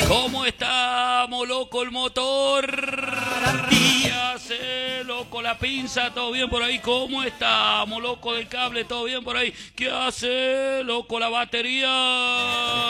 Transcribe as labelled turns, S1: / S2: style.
S1: ¿Cómo estamos, loco, el motor? ¿Qué hace, loco, la pinza? ¿Todo bien por ahí? ¿Cómo estamos, loco, del cable? ¿Todo bien por ahí? ¿Qué hace, loco, la batería?